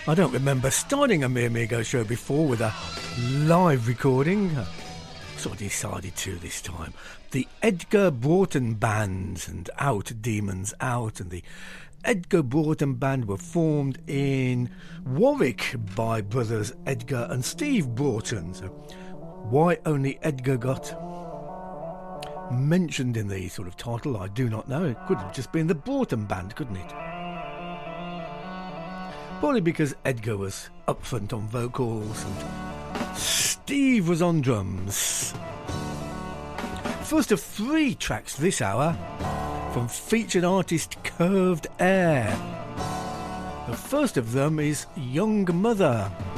I don't remember starting a Mere Migo show before with a live recording. So I decided to this time. The Edgar Broughton Band and Out Demons Out, and the Edgar Broughton Band were formed in Warwick by brothers Edgar and Steve Broughton. So why only Edgar got mentioned in the sort of title, I do not know. It could have just been the Broughton Band, couldn't it? Probably because Edgar was up front on vocals and Steve was on drums. First of 3 tracks this hour from featured artist Curved Air. The first of them is Young Mother.